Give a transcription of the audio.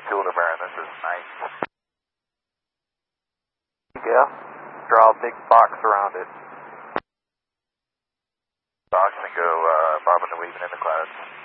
to Aldebaran, this is nice. Yeah, draw a big box around it. Box and go bobbing and weaving in the clouds.